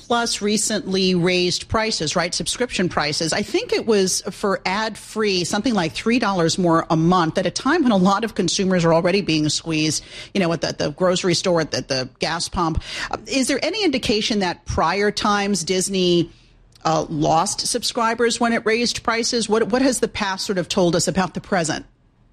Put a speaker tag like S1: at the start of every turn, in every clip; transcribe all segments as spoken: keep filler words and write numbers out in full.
S1: Plus recently raised prices, right? Subscription prices. I think it was for ad-free, something like three dollars more a month at a time when a lot of consumers are already being squeezed, you know, at the, the grocery store, at the, the gas pump. Uh, is there any indication that prior times Disney uh, lost subscribers when it raised prices? What, what has the past sort of told us about the present?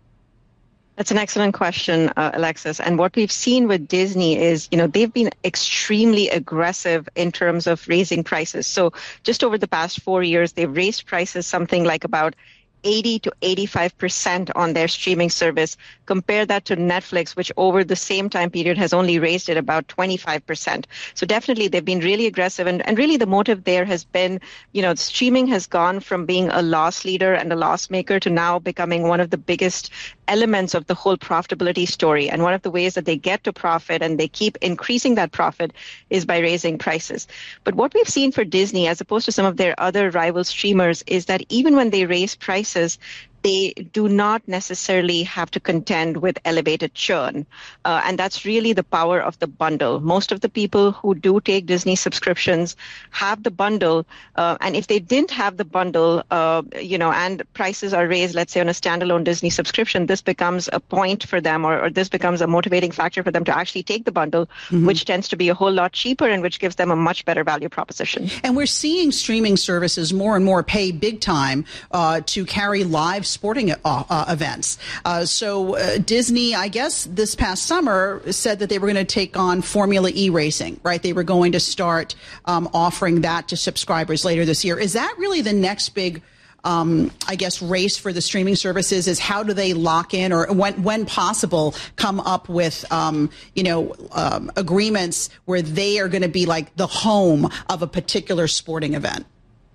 S2: That's an excellent question, uh, Alexis. And what we've seen with Disney is, you know, they've been extremely aggressive in terms of raising prices. So just over the past four years, they've raised prices something like about eighty to eighty-five percent on their streaming service. Compare that to Netflix, which over the same time period has only raised it about twenty-five percent. So definitely they've been really aggressive. And, and really the motive there has been, you know, streaming has gone from being a loss leader and a loss maker to now becoming one of the biggest elements of the whole profitability story. And one of the ways that they get to profit and they keep increasing that profit is by raising prices. But what we've seen for Disney, as opposed to some of their other rival streamers, is that even when they raise prices, they do not necessarily have to contend with elevated churn. Uh, and that's really the power of the bundle. Most of the people who do take Disney subscriptions have the bundle. Uh, and if they didn't have the bundle, uh, you know, and prices are raised, let's say on a standalone Disney subscription, this becomes a point for them, or, or this becomes a motivating factor for them to actually take the bundle, mm-hmm. which tends to be a whole lot cheaper and which gives them a much better value proposition.
S1: And we're seeing streaming services more and more pay big time uh, to carry live sporting uh, uh, events. Uh, so uh, Disney, I guess this past summer, said that they were going to take on Formula E racing, right? They were going to start um, offering that to subscribers later this year. Is that really the next big, um, I guess, race for the streaming services? Is how do they lock in, or when, when possible, come up with, um, you know, um, agreements where they are going to be like the home of a particular sporting event?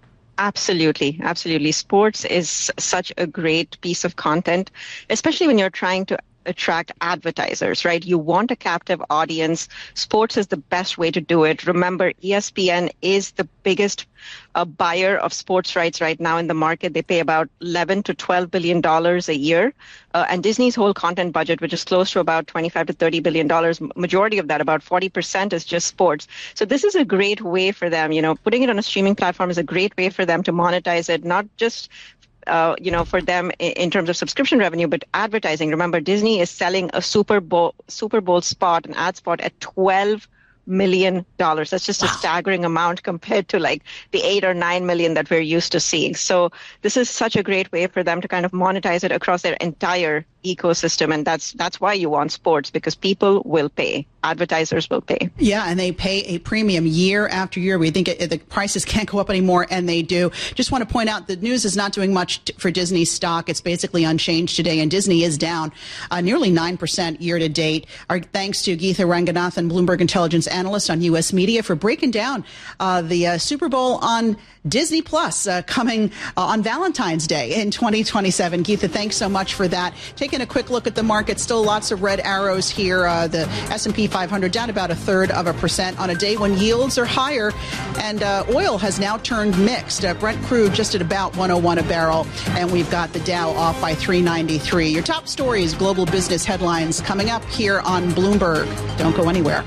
S2: Absolutely. Absolutely. Sports is such a great piece of content, especially when you're trying to attract advertisers, right? You want a captive audience. Sports is the best way to do it. Remember, E S P N is the biggest uh, buyer of sports rights right now in the market. They pay about eleven to twelve billion dollars a year. Uh, and Disney's whole content budget, which is close to about twenty-five to thirty billion dollars, majority of that, about forty percent, is just sports. So this is a great way for them. You know, putting it on a streaming platform is a great way for them to monetize it, not just Uh, you know, for them in, in terms of subscription revenue, but advertising. Remember, Disney is selling a Super Bowl Super Bowl spot, an ad spot, at twelve million dollars. That's just wow. a staggering amount compared to like the eight or nine million that we're used to seeing. So this is such a great way for them to kind of monetize it across their entire ecosystem. And that's that's why you want sports, because people will pay. Advertisers will pay.
S1: Yeah, and they pay a premium year after year. We think it, the prices can't go up anymore, and they do. Just want to point out the news is not doing much t- for Disney stock. It's basically unchanged today, and Disney is down uh, nearly nine percent year to date. Our thanks to Geetha Ranganathan, Bloomberg Intelligence analyst on U S Media, for breaking down uh, the uh, Super Bowl on Disney Plus uh, coming uh, on Valentine's Day in twenty twenty-seven. Geetha, thanks so much for that. Taking a quick look at the market, still lots of red arrows here. Uh, the S and P five hundred down about a third of a percent on a day when yields are higher, and uh, oil has now turned mixed. Uh, Brent crude just at about one oh one a barrel, and we've got the Dow off by three ninety-three. Your top stories, global business headlines, coming up here on Bloomberg. Don't go anywhere.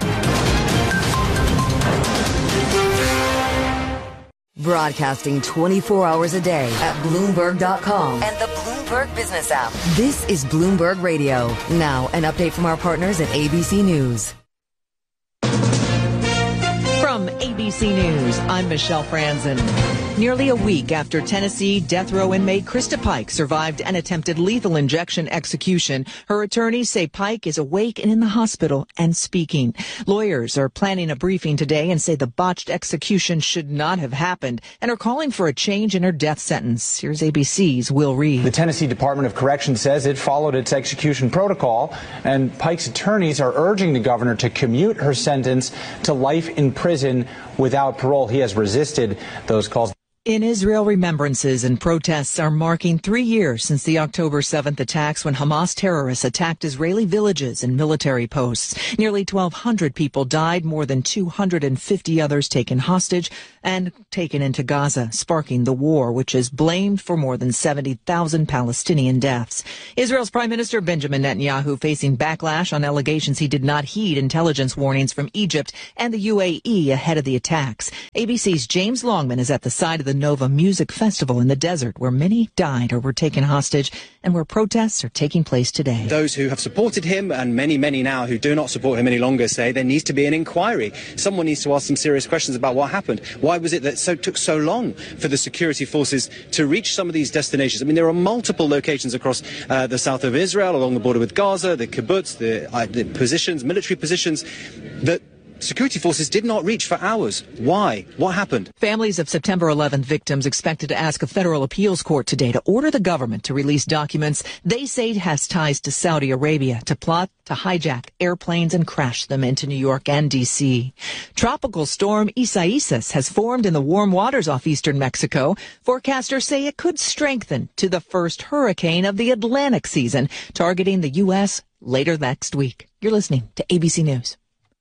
S3: Broadcasting twenty-four hours a day at Bloomberg dot com and the Bloomberg Business app. This is Bloomberg Radio. Now, an update from our partners at A B C News.
S4: From A B C News, I'm Michelle Franzen. Nearly a week after Tennessee death row inmate Krista Pike survived an attempted lethal injection execution, her attorneys say Pike is awake and in the hospital and speaking. Lawyers are planning a briefing today and say the botched execution should not have happened and are calling for a change in her death sentence. Here's A B C's Will Reed.
S5: The Tennessee Department of Corrections says it followed its execution protocol, and Pike's attorneys are urging the governor to commute her sentence to life in prison without parole. He has resisted those calls.
S4: In Israel, remembrances and protests are marking three years since the October seventh attacks when Hamas terrorists attacked Israeli villages and military posts. Nearly twelve hundred people died, more than two hundred fifty others taken hostage and taken into Gaza, sparking the war, which is blamed for more than seventy thousand Palestinian deaths. Israel's Prime Minister Benjamin Netanyahu facing backlash on allegations he did not heed intelligence warnings from Egypt and the U A E ahead of the attacks. A B C's James Longman is at the site of the Nova Music Festival in the desert, where many died or were taken hostage and where protests are taking place today.
S6: Those who have supported him and many, many now who do not support him any longer say there needs to be an inquiry. Someone needs to ask some serious questions about what happened. Why was it that so took so long for the security forces to reach some of these destinations? I mean, there are multiple locations across uh, the south of Israel, along the border with Gaza, the kibbutz, the, uh, the positions, military positions that security forces did not reach for hours. Why? What happened?
S4: Families of September eleventh victims expected to ask a federal appeals court today to order the government to release documents they say has ties to Saudi Arabia to plot to hijack airplanes and crash them into New York and D C. Tropical storm Isaias has formed in the warm waters off eastern Mexico. Forecasters say it could strengthen to the first hurricane of the Atlantic season, targeting the U S later next week. You're listening to A B C News.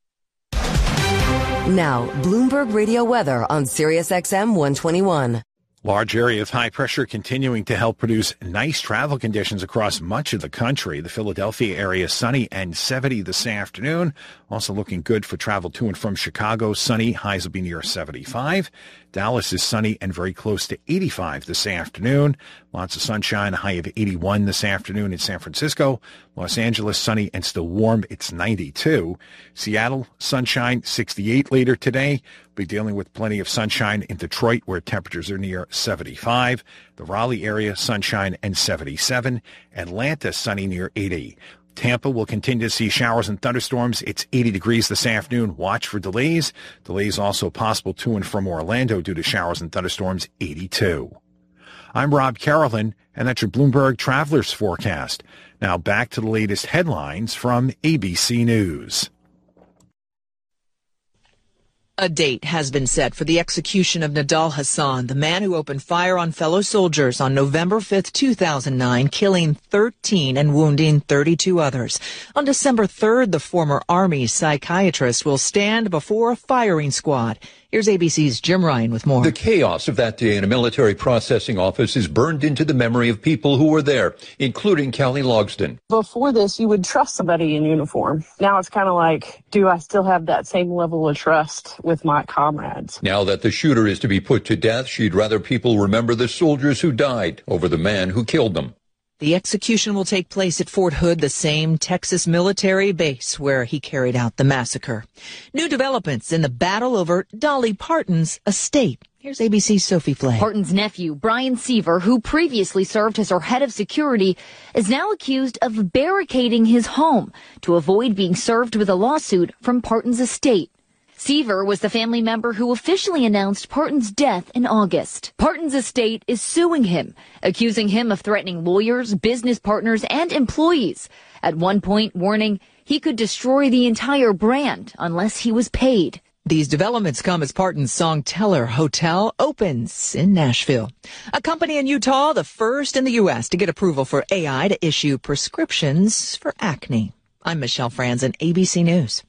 S3: Now, Bloomberg Radio weather on Sirius X M one twenty-one.
S7: Large area of high pressure continuing to help produce nice travel conditions across much of the country. The Philadelphia area sunny and seventy this afternoon. Also looking good for travel to and from Chicago. Sunny, highs will be near seventy-five. Dallas is sunny and very close to eighty-five this afternoon. Lots of sunshine, a high of eighty-one this afternoon in San Francisco. Los Angeles, sunny and still warm. It's ninety-two. Seattle, sunshine, sixty-eight later today. Be dealing with plenty of sunshine in Detroit, where temperatures are near seventy-five. The Raleigh area, sunshine and seventy-seven. Atlanta, sunny near eighty. Tampa will continue to see showers and thunderstorms. It's eighty degrees this afternoon. Watch for delays. Delays also possible to and from Orlando due to showers and thunderstorms, eighty-two. I'm Rob Carolyn, and that's your Bloomberg Travelers Forecast. Now back to the latest headlines from A B C News.
S4: A date has been set for the execution of Nidal Hasan, the man who opened fire on fellow soldiers on November fifth, two thousand nine, killing thirteen and wounding thirty-two others. On December third, the former Army psychiatrist will stand before a firing squad. Here's A B C's Jim Ryan with more.
S8: The chaos of that day in a military processing office is burned into the memory of people who were there, including Callie Logsdon.
S9: Before this, you would trust somebody in uniform. Now it's kind of like, do I still have that same level of trust with my comrades?
S8: Now that the shooter is to be put to death, she'd rather people remember the soldiers who died over the man who killed them.
S4: The execution will take place at Fort Hood, the same Texas military base where he carried out the massacre. New developments in the battle over Dolly Parton's estate. Here's A B C's Sophie Flay.
S10: Parton's nephew, Brian Seaver, who previously served as her head of security, is now accused of barricading his home to avoid being served with a lawsuit from Parton's estate. Seaver was the family member who officially announced Parton's death in August. Parton's estate is suing him, accusing him of threatening lawyers, business partners, and employees. At one point, warning he could destroy the entire brand unless he was paid.
S4: These developments come as Parton's Song Teller Hotel opens in Nashville. A company in Utah, the first in the U S to get approval for A I to issue prescriptions for acne. I'm Michelle Franzen, A B C News.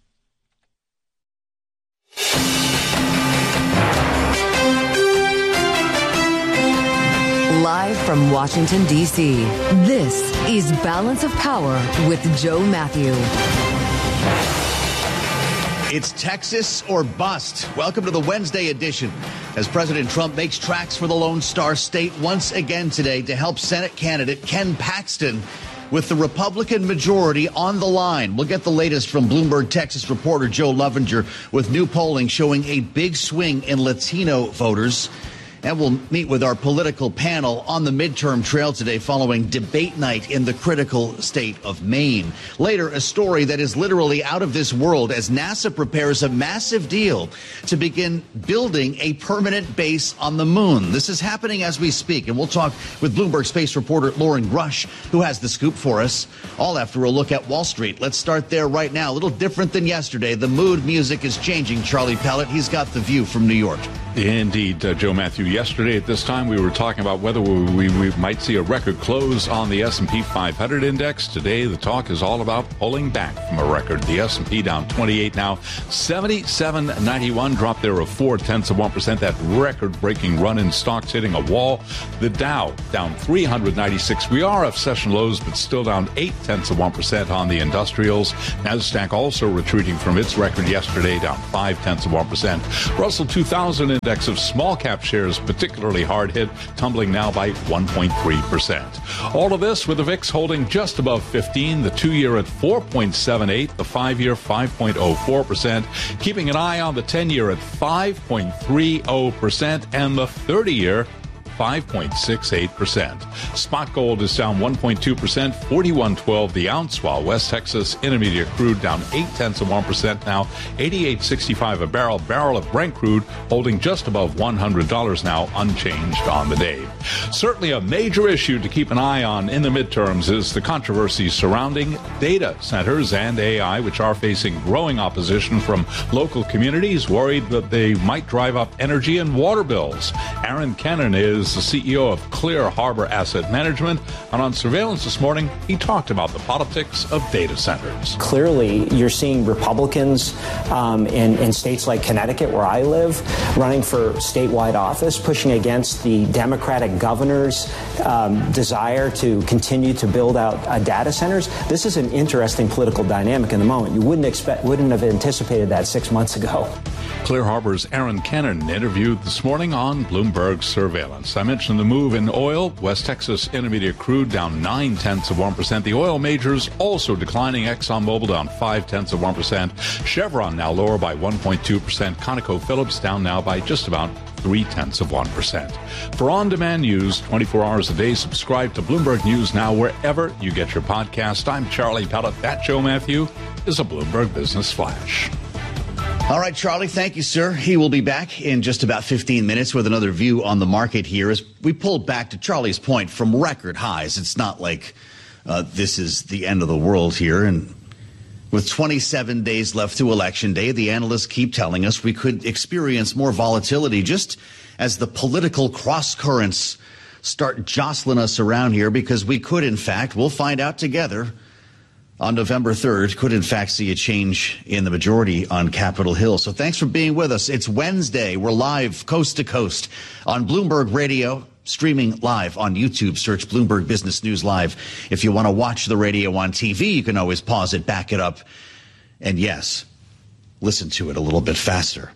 S3: Live from Washington, D C, this is Balance of Power with Joe Matthew.
S11: It's Texas or bust. Welcome to the Wednesday edition as President Trump makes tracks for the Lone Star State once again today to help Senate candidate Ken Paxton with the Republican majority on the line. We'll get the latest from Bloomberg Texas reporter Joe Lovinger with new polling showing a big swing in Latino voters. And we'll meet with our political panel on the midterm trail today following debate night in the critical state of Maine. Later, a story that is literally out of this world as NASA prepares a massive deal to begin building a permanent base on the moon. This is happening as we speak, and we'll talk with Bloomberg space reporter Lauren Grush, who has the scoop for us, all after a look at Wall Street. Let's start there right now. A little different than yesterday. The mood music is changing, Charlie Pellet. He's got the view from New York.
S12: Indeed, uh, Joe Matthew. Yesterday at this time, we were talking about whether we, we, we might see a record close on the S and P five hundred index. Today, the talk is all about pulling back from a record. The S and P down twenty-eight now, seventy-seven ninety-one, drop there of four tenths of one percent. That record-breaking run in stocks hitting a wall. The Dow down three hundred ninety-six. We are off session lows, but still down eight tenths of one percent on the industrials. NASDAQ also retreating from its record yesterday, down five tenths of one percent. Russell two thousand index of small cap shares particularly hard hit, tumbling now by one point three percent. All of this with the V I X holding just above fifteen, the two-year at four point seven eight, the five-year five point oh four percent, keeping an eye on the ten-year at five point three oh percent, and the thirty-year five point six eight percent. Spot gold is down one point two percent, forty-one twelve the ounce, while West Texas Intermediate crude down eight tenths of one percent, now eighty-eight sixty-five a barrel. Barrel of Brent crude holding just above one hundred dollars now, unchanged on the day. Certainly a major issue to keep an eye on in the midterms is the controversy surrounding data centers and A I, which are facing growing opposition from local communities worried that they might drive up energy and water bills. Aaron Kennan is the C E O of Clear Harbor Asset Management, and on Surveillance this morning, he talked about the politics of data centers.
S13: Clearly, you're seeing Republicans um, in, in states like Connecticut, where I live, running for statewide office, pushing against the Democratic governor's um, desire to continue to build out uh, data centers. This is an interesting political dynamic in the moment. You wouldn't expect, wouldn't have anticipated that six months ago.
S12: Clear Harbor's Aaron Kennan interviewed this morning on Bloomberg Surveillance. I mentioned the move in oil. West Texas Intermediate crude down nine tenths of one percent. The oil majors also declining. ExxonMobil down five tenths of one percent. Chevron now lower by one point two percent. ConocoPhillips down now by just about three tenths of one percent. For on-demand news, twenty-four hours a day, subscribe to Bloomberg News Now wherever you get your podcast. I'm Charlie Pellet. That Joe Matthew is a Bloomberg Business Flash.
S11: All right, Charlie, thank you, sir. He will be back in just about fifteen minutes with another view on the market here. As we pulled back, to Charlie's point, from record highs. It's not like uh, this is the end of the world here. And with twenty-seven days left to Election Day, the analysts keep telling us we could experience more volatility just as the political cross currents start jostling us around here, because we could, in fact, we'll find out together, on November third, could in fact see a change in the majority on Capitol Hill. So thanks for being with us. It's Wednesday. We're live coast to coast on Bloomberg Radio, streaming live on YouTube. Search Bloomberg Business News Live. If you want to watch the radio on T V, you can always pause it, back it up, and yes, listen to it a little bit faster.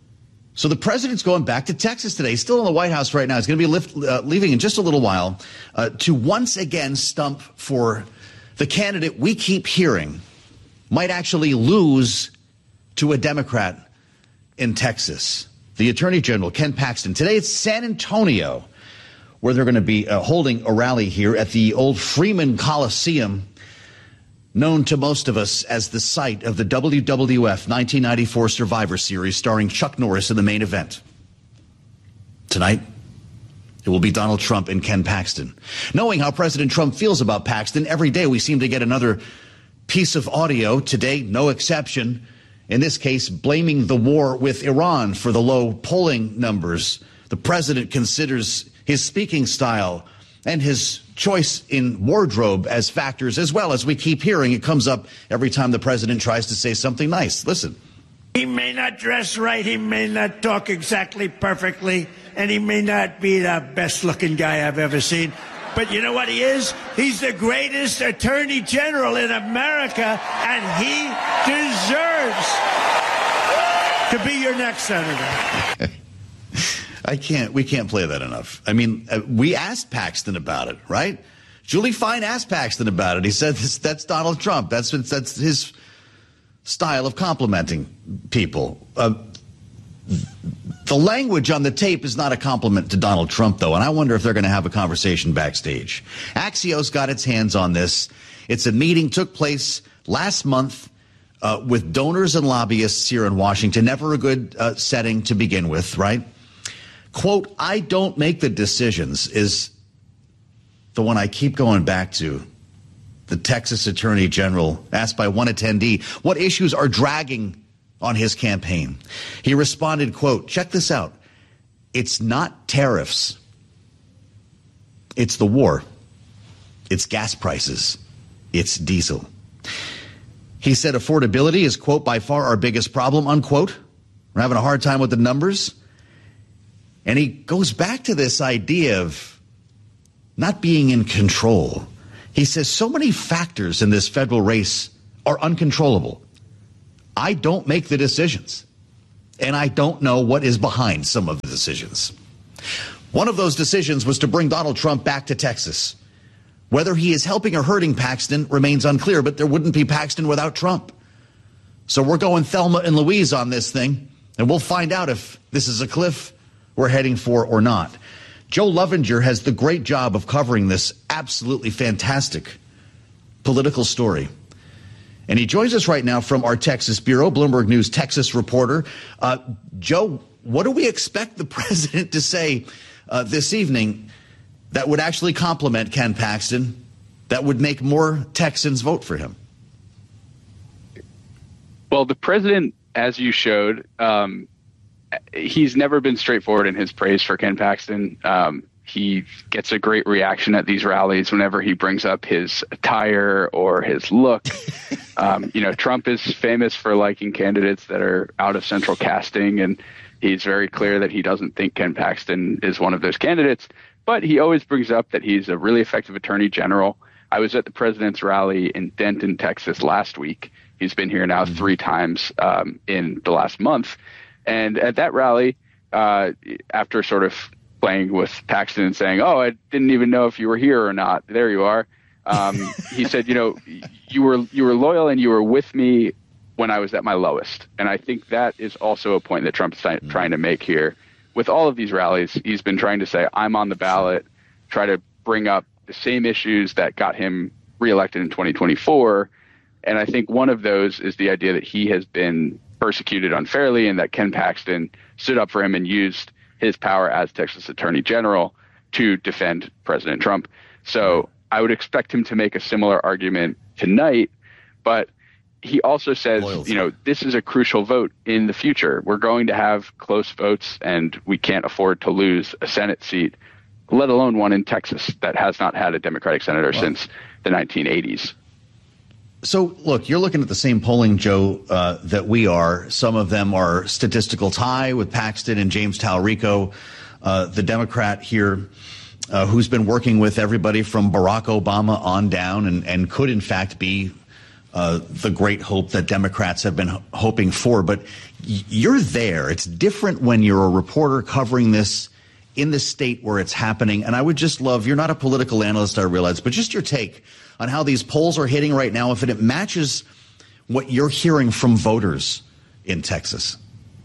S11: So the president's going back to Texas today. He's still in the White House right now. He's going to be lift, uh, leaving in just a little while uh, to once again stump for the candidate we keep hearing might actually lose to a Democrat in Texas, the Attorney General, Ken Paxton. Today it's San Antonio, where they're going to be uh, holding a rally here at the old Freeman Coliseum, known to most of us as the site of the W W F nineteen ninety-four Survivor Series, starring Chuck Norris in the main event. Tonight, it will be Donald Trump and Ken Paxton. Knowing how President Trump feels about Paxton, every day we seem to get another piece of audio. Today, no exception. In this case, blaming the war with Iran for the low polling numbers. The president considers his speaking style and his choice in wardrobe as factors, as well as we keep hearing. It comes up every time the president tries to say something nice. Listen.
S14: He may not dress right, he may not talk exactly perfectly, and he may not be the best-looking guy I've ever seen. But you know what he is? He's the greatest attorney general in America, and he deserves to be your next senator.
S11: I can't, we can't play that enough. I mean, uh, we asked Paxton about it, right? Julie Fine asked Paxton about it. He said, this, that's Donald Trump. That's, that's his style of complimenting people. Uh, the language on the tape is not a compliment to Donald Trump, though, and I wonder if they're going to have a conversation backstage. Axios got its hands on this. It's a meeting took place last month uh, with donors and lobbyists here in Washington. Never a good uh, setting to begin with, right? Quote, I don't make the decisions is the one I keep going back to. The Texas Attorney General asked by one attendee what issues are dragging on his campaign. He responded, quote, check this out. it's not tariffs. It's the war. It's gas prices. It's diesel. He said affordability is, quote, by far our biggest problem, unquote. We're having a hard time with the numbers. And he goes back to this idea of not being in control. He says so many factors in this federal race are uncontrollable. I don't make the decisions, and I don't know what is behind some of the decisions. One of those decisions was to bring Donald Trump back to Texas. Whether he is helping or hurting Paxton remains unclear, but there wouldn't be Paxton without Trump. So we're going Thelma and Louise on this thing, and we'll find out if this is a cliff we're heading for or not. Joe Lovinger has the great job of covering this absolutely fantastic political story. And he joins us right now from our Texas bureau, Bloomberg News Texas reporter. Uh, Joe, what do we expect the president to say uh, this evening that would actually compliment Ken Paxton, that would make more Texans vote for him?
S15: Well, the president, as you showed, um, he's never been straightforward in his praise for Ken Paxton. Um, he gets a great reaction at these rallies whenever he brings up his attire or his look. um, you know, Trump is famous for liking candidates that are out of central casting, and he's very clear that he doesn't think Ken Paxton is one of those candidates. But he always brings up that he's a really effective attorney general. I was at the president's rally in Denton, Texas last week. He's been here now three times um, in the last month. And at that rally, uh, after sort of playing with Paxton and saying, oh, I didn't even know if you were here or not. There you are. Um, he said, you know, you were you were loyal and you were with me when I was at my lowest. And I think that is also a point that Trump's mm-hmm. trying to make here. With all of these rallies, he's been trying to say, I'm on the ballot, try to bring up the same issues that got him reelected in twenty twenty-four. And I think one of those is the idea that he has been persecuted unfairly and that Ken Paxton stood up for him and used his power as Texas Attorney General to defend President Trump. So I would expect him to make a similar argument tonight, but he also says, Loyalty. you know, this is a crucial vote in the future. We're going to have close votes, and we can't afford to lose a Senate seat, let alone one in Texas that has not had a Democratic senator wow. since the nineteen eighties.
S11: So, look, you're looking at the same polling, Joe, uh, that we are. Some of them are statistical tie with Paxton and James Talarico, uh, the Democrat here, uh, who's been working with everybody from Barack Obama on down and, and could, in fact, be Uh, the great hope that Democrats have been ho- hoping for. But y- you're there. It's different when you're a reporter covering this in the state where it's happening. And I would just love, you're not a political analyst, I realize, but just your take on how these polls are hitting right now, if it matches what you're hearing from voters in Texas.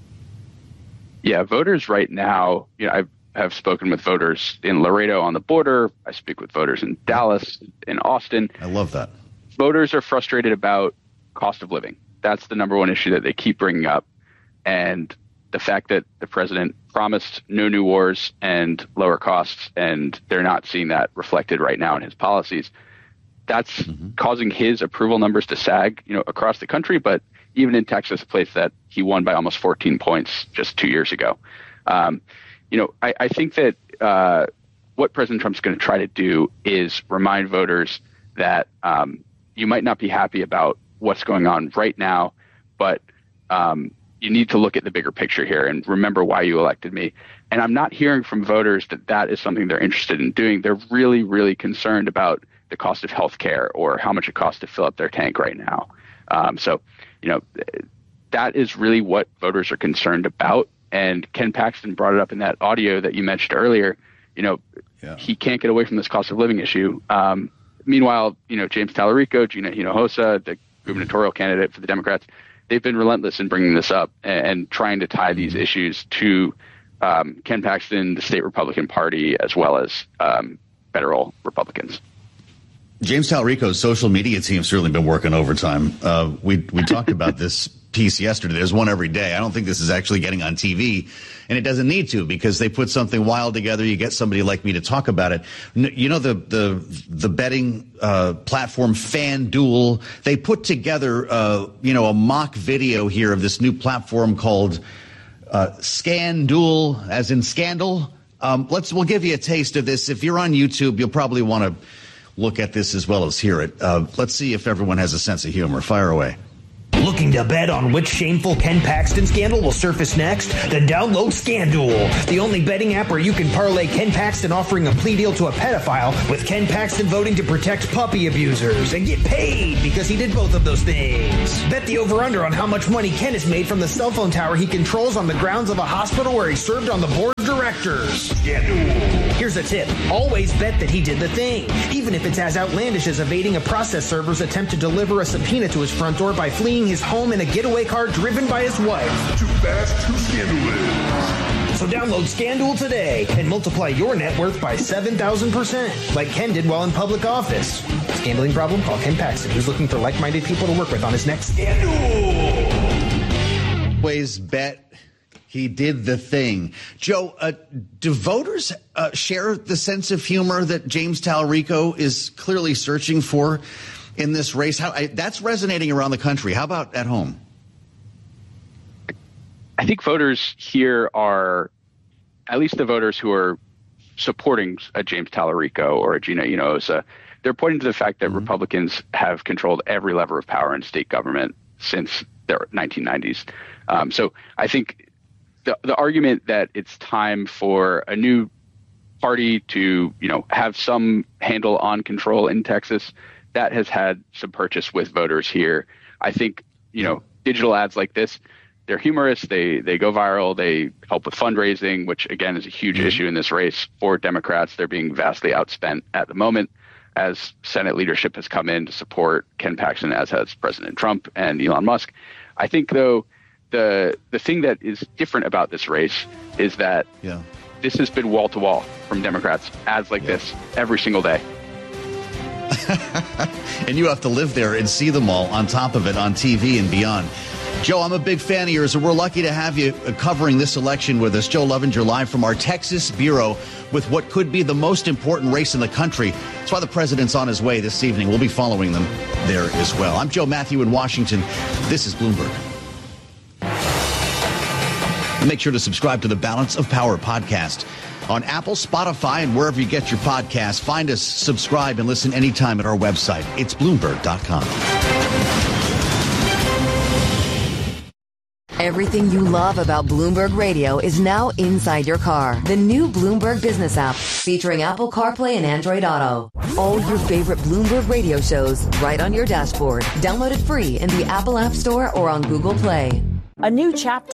S15: Yeah, voters right now, you know, I have spoken with voters in Laredo on the border. I speak with voters in Dallas, in Austin.
S11: I love that.
S15: Voters are frustrated about cost of living. That's the number one issue that they keep bringing up. And the fact that the president promised no new wars and lower costs, and they're not seeing that reflected right now in his policies. That's mm-hmm. causing his approval numbers to sag, you know, across the country, but even in Texas, a place that he won by almost fourteen points just two years ago. Um, you know, I, I think that uh, what President Trump's going to try to do is remind voters that um, you might not be happy about what's going on right now, but um, you need to look at the bigger picture here and remember why you elected me. And I'm not hearing from voters that that is something they're interested in doing. They're really, really concerned about the cost of health care or how much it costs to fill up their tank right now. Um, so, you know, that is really what voters are concerned about. And Ken Paxton brought it up in that audio that you mentioned earlier. You know, yeah. he can't get away from this cost of living issue. Um, meanwhile, you know, James Talarico, Gina Hinojosa, the gubernatorial candidate for the Democrats, they've been relentless in bringing this up and, and trying to tie these issues to um, Ken Paxton, the state Republican Party, as well as um, federal Republicans.
S11: James Talarico's social media team's certainly been working overtime. Uh, we we talked about this piece yesterday. There's one every day. I don't think this is actually getting on T V, and it doesn't need to because they put something wild together. You get somebody like me to talk about it. You know, the the the betting uh, platform FanDuel, they put together uh, you know a mock video here of this new platform called uh, scandal, as in scandal. Um, let's we'll give you a taste of this. If you're on YouTube, you'll probably want to look at this as well as hear it. Uh, let's see if everyone has a sense of humor. Fire away.
S16: Looking to bet on which shameful Ken Paxton scandal will surface next? Then download ScanDuel, the only betting app where you can parlay Ken Paxton offering a plea deal to a pedophile with Ken Paxton voting to protect puppy abusers and get paid because he did both of those things. Bet the over-under on how much money Ken has made from the cell phone tower he controls on the grounds of a hospital where he served on the board of directors. ScanDuel. Here's a tip. Always bet that he did the thing, even if it's as outlandish as evading a process server's attempt to deliver a subpoena to his front door by fleeing his home in a getaway car driven by his wife. Too fast, too scandalous. So download ScanDuel today and multiply your net worth by seven thousand percent, like Ken did while in public office. Gambling problem? Call Ken Paxton, who's looking for like-minded people to work with on his next ScanDuel.
S11: Always bet he did the thing. Joe, uh, do voters uh, share the sense of humor that James Talarico is clearly searching for in this race? How I, that's resonating around the country. How about at home?
S15: I think voters here are, at least the voters who are supporting a James Talarico or a Gina Hinojosa, they're pointing to the fact that mm-hmm. Republicans have controlled every lever of power in state government since the nineteen nineties. Um, so I think the the argument that it's time for a new party to, you know, have some handle on control in Texas, that has had some purchase with voters here. I think, you know, digital ads like this, they're humorous. They they go viral. They help with fundraising, which, again, is a huge mm-hmm. issue in this race for Democrats. They're being vastly outspent at the moment as Senate leadership has come in to support Ken Paxton, as has President Trump and Elon Musk. I think, though, the the thing that is different about this race is that
S11: yeah.
S15: this has been wall-to-wall from Democrats, ads like yeah. this every single day.
S11: And you have to live there and see them all on top of it on T V and beyond. Joe, I'm a big fan of yours, and we're lucky to have you covering this election with us. Joe Lovinger live from our Texas bureau with what could be the most important race in the country. That's why the president's on his way this evening. We'll be following them there as well. I'm Joe Matthew in Washington. This is Bloomberg. Make sure to subscribe to the Balance of Power podcast on Apple, Spotify, and wherever you get your podcasts. Find us, subscribe, and listen anytime at our website. It's Bloomberg dot com.
S3: Everything you love about Bloomberg Radio is now inside your car. The new Bloomberg Business app, featuring Apple CarPlay and Android Auto. All your favorite Bloomberg Radio shows right on your dashboard. Download it free in the Apple App Store or on Google Play.
S17: A new chapter